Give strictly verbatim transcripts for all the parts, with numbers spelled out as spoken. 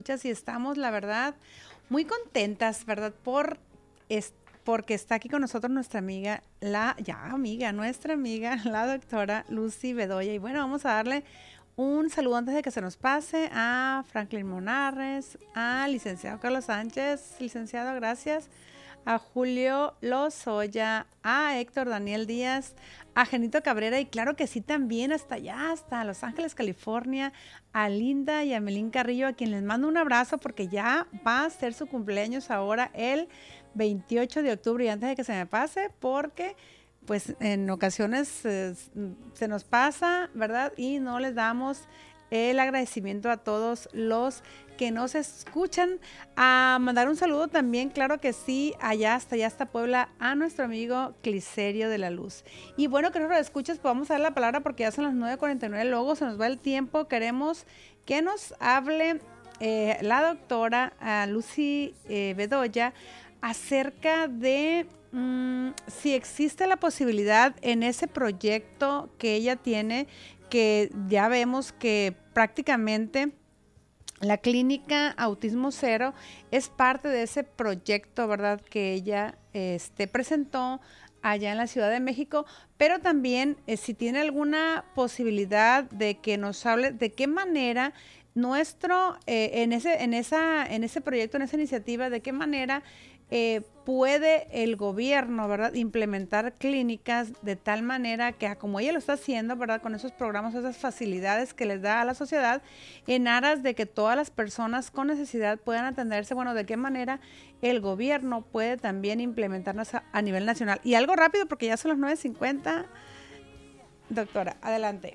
escuchas y estamos, la verdad, muy contentas, ¿verdad? Por est- porque está aquí con nosotros nuestra amiga, la ya amiga, nuestra amiga, la doctora Lucy Bedoya. Y bueno, vamos a darle un saludo antes de que se nos pase a Franklin Monarres, al licenciado Carlos Sánchez, licenciado, gracias, a Julio Lozoya, a Héctor Daniel Díaz, a Genito Cabrera y claro que sí también hasta allá, hasta Los Ángeles, California, a Linda y a Melín Carrillo, a quien les mando un abrazo porque ya va a ser su cumpleaños ahora el veintiocho de octubre y antes de que se me pase porque pues en ocasiones eh, se nos pasa, ¿verdad? Y no les damos el agradecimiento a todos los que nos escuchan. A mandar un saludo también, claro que sí, allá hasta allá hasta Puebla, a nuestro amigo Cliserio de la Luz. Y bueno, que nos lo escuches, pues vamos a dar la palabra porque ya son las nueve cuarenta y nueve, luego se nos va el tiempo. Queremos que nos hable eh, la doctora uh, Lucy eh, Bedoya acerca de mmm, si existe la posibilidad en ese proyecto que ella tiene, que ya vemos que prácticamente la clínica Autismo Cero es parte de ese proyecto, ¿verdad? Que ella este, presentó allá en la Ciudad de México, pero también eh, si tiene alguna posibilidad de que nos hable de qué manera nuestro, eh, en, ese, en, esa, en ese proyecto, en esa iniciativa, de qué manera Eh, puede el gobierno, ¿verdad?, implementar clínicas de tal manera que, como ella lo está haciendo, ¿verdad?, con esos programas, esas facilidades que les da a la sociedad, en aras de que todas las personas con necesidad puedan atenderse. Bueno, de qué manera el gobierno puede también implementarnos a, a nivel nacional. Y algo rápido, porque ya son las nueve cincuenta. Doctora, adelante.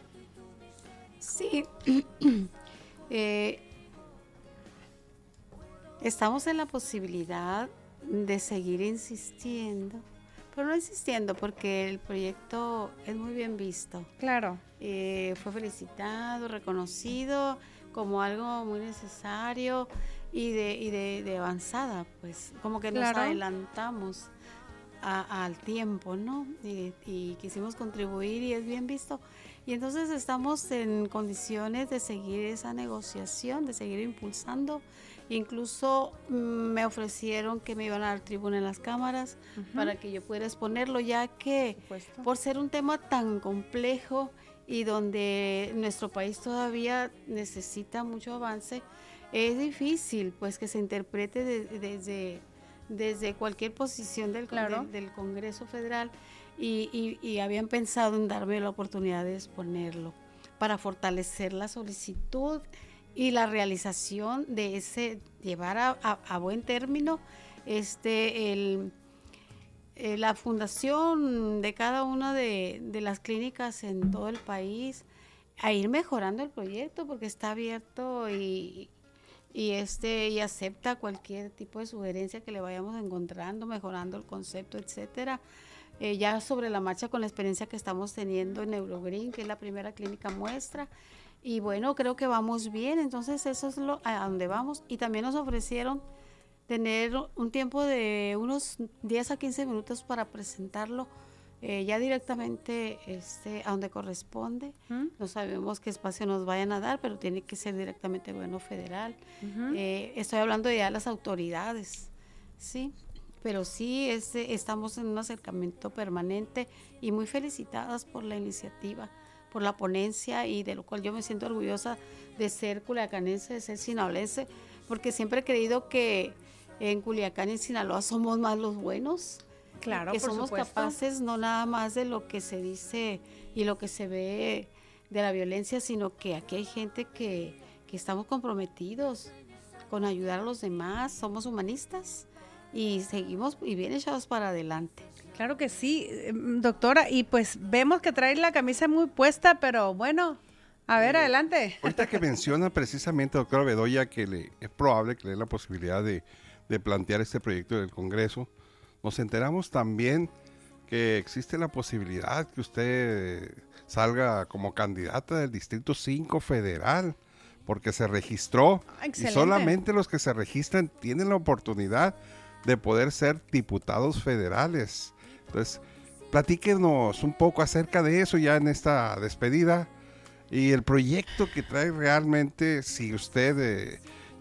Sí. eh, Estamos en la posibilidad de seguir insistiendo, pero no insistiendo porque el proyecto es muy bien visto. Claro. Eh, fue felicitado, reconocido como algo muy necesario y de, y de, de avanzada, pues como que claro. nos adelantamos a, al tiempo, ¿no? Y, y quisimos contribuir y es bien visto. Y entonces estamos en condiciones de seguir esa negociación, de seguir impulsando. Incluso mm, me ofrecieron que me iban a dar tribuna en las cámaras uh-huh. para que yo pudiera exponerlo, ya que por ser un tema tan complejo y donde nuestro país todavía necesita mucho avance, es difícil pues que se interprete de, de, desde, desde cualquier posición del, claro. del, del Congreso Federal y, y, y habían pensado en darme la oportunidad de exponerlo para fortalecer la solicitud y la realización de ese, llevar a, a, a buen término este el, eh, la fundación de cada una de, de las clínicas en todo el país, a ir mejorando el proyecto porque está abierto y, y, este, y acepta cualquier tipo de sugerencia que le vayamos encontrando, mejorando el concepto, etcétera. Eh, ya sobre la marcha con la experiencia que estamos teniendo en Neurogreen, que es la primera clínica muestra. Y bueno, creo que vamos bien, entonces eso es lo a donde vamos. Y también nos ofrecieron tener un tiempo de unos diez a quince minutos para presentarlo eh, ya directamente este, a donde corresponde. ¿Mm? No sabemos qué espacio nos vayan a dar, pero tiene que ser directamente el gobierno federal. Uh-huh. Eh, estoy hablando ya de las autoridades, ¿sí? Pero sí es, estamos en un acercamiento permanente y muy felicitadas por la iniciativa, por la ponencia, y de lo cual yo me siento orgullosa de ser culiacanense, de ser sinaloense, porque siempre he creído que en Culiacán y en Sinaloa somos más los buenos, claro, que por somos supuesto. capaces no nada más de lo que se dice y lo que se ve de la violencia, sino que aquí hay gente que, que estamos comprometidos con ayudar a los demás, somos humanistas y seguimos y bien echados para adelante. Claro que sí, doctora, y pues vemos que trae la camisa muy puesta, pero bueno, a ver, eh, adelante. Ahorita que menciona precisamente, doctora Bedoya, que le, es probable que le dé la posibilidad de, de plantear este proyecto del Congreso, nos enteramos también que existe la posibilidad que usted salga como candidata del Distrito cinco Federal, porque se registró. Excelente. Y solamente los que se registran tienen la oportunidad de poder ser diputados federales. Entonces, platíquenos un poco acerca de eso ya en esta despedida y el proyecto que trae realmente, si usted eh,